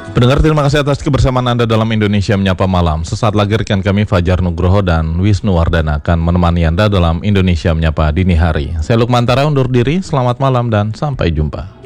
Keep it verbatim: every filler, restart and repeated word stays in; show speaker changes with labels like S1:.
S1: Pendengar, terima kasih atas kebersamaan Anda dalam Indonesia Menyapa Malam. Sesaat lagi rekan kami Fajar Nugroho dan Wisnu Wardana akan menemani Anda dalam Indonesia Menyapa Dini Hari. Saya Lukman Tara undur diri, selamat malam dan sampai jumpa.